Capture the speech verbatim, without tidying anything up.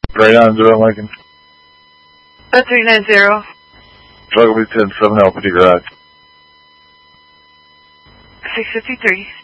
Right on, zero Lincoln. Uh, three nine zero. Truck will be ten seven L P D garage. six fifty-three.